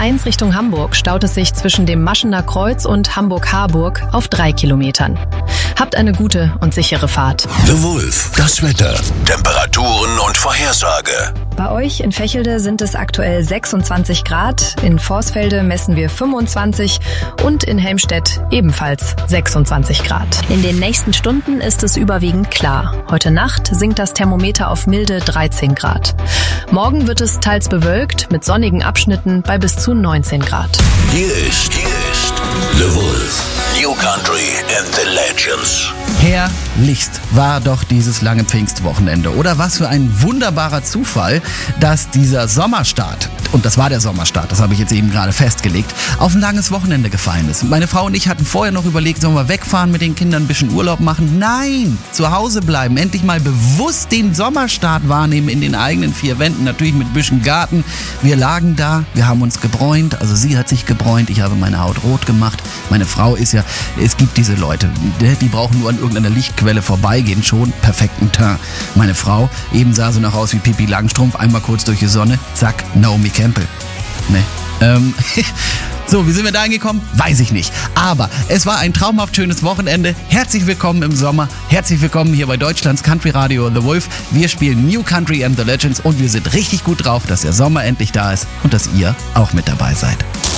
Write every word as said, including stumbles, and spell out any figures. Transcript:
eins Richtung Hamburg staut es sich zwischen dem Maschener Kreuz und Hamburg-Harburg auf drei Kilometern. Habt eine gute und sichere Fahrt. The Wolf, das Wetter, Temperaturen und Vorhersage. Bei euch in Vechelde sind es aktuell sechsundzwanzig Grad, in Vorsfelde messen wir fünfundzwanzig und in Helmstedt ebenfalls sechsundzwanzig Grad. In den nächsten Stunden ist es überwiegend klar. Heute Nacht sinkt das Thermometer auf milde dreizehn Grad. Morgen wird es teils bewölkt mit sonnigen Abschnitten bei bis zu neunzehn Grad. Hier ist, hier ist The Wolf, New Country and the Legends. Herrlichst war doch dieses lange Pfingstwochenende. Oder was für ein wunderbarer Zufall, dass dieser Sommerstart, und das war der Sommerstart, das habe ich jetzt eben gerade festgelegt, auf ein langes Wochenende gefallen ist. Meine Frau und ich hatten vorher noch überlegt, sollen wir wegfahren mit den Kindern, ein bisschen Urlaub machen? Nein, zu Hause bleiben, endlich mal bewusst den Sommerstart wahrnehmen in den eigenen vier Wänden, natürlich mit ein bisschen Garten. Wir lagen da, wir haben uns gebräunt, also sie hat sich gebräunt, ich habe meine Haut rot gemacht. Meine Frau ist ja, es gibt diese Leute, die brauchen nur an irgendeiner Lichtquelle vorbeigehen, schon perfekten Teint. Meine Frau, eben sah so noch aus wie Pippi Langstrumpf, einmal kurz durch die Sonne, zack, Naomi Campbell. Ne, ähm, so, wie sind wir da angekommen? Weiß ich nicht. Aber es war ein traumhaft schönes Wochenende. Herzlich willkommen im Sommer. Herzlich willkommen hier bei Deutschlands Country Radio The Wolf. Wir spielen New Country and the Legends und wir sind richtig gut drauf, dass der Sommer endlich da ist und dass ihr auch mit dabei seid.